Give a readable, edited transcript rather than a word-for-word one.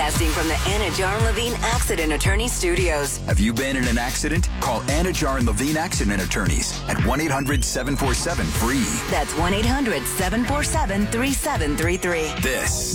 Broadcasting from the Anna Jar Levine Accident Attorney Studios. Have you been in an accident? Call Anna Jar and Levine Accident Attorneys at 1-800-747-FREE. That's 1-800-747-3733. This